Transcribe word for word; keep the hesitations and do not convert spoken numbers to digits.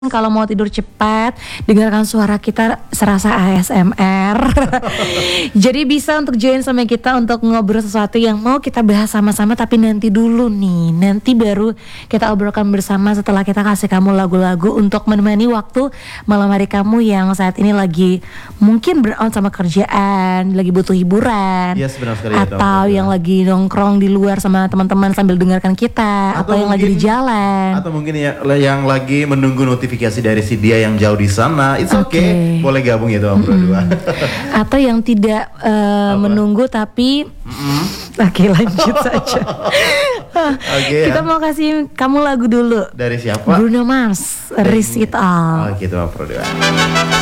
Kalau mau tidur cepat, dengarkan suara kita serasa A S M R. Jadi bisa untuk join sama kita untuk ngobrol sesuatu yang mau kita bahas sama-sama, tapi nanti dulu nih. Nanti baru kita obrolkan bersama setelah kita kasih kamu lagu-lagu untuk menemani waktu malam hari kamu yang saat ini lagi mungkin burn out sama kerjaan, lagi butuh hiburan. Yes, benar sekali, atau ya, yang lagi nongkrong di luar sama teman-teman sambil dengarkan kita, atau, atau yang mungkin, lagi di jalan. Atau mungkin ya, yang lagi menunggu notifikasi dari si dia yang jauh di sana, it's okay, okay. Boleh gabung itu om berdua. Atau yang tidak uh, menunggu tapi, mm-hmm. Oke okay, lanjut saja. Okay, kita ya. Mau kasih kamu lagu dulu. Dari siapa? Bruno Mars, Risk It All. Oh gitu om berdua.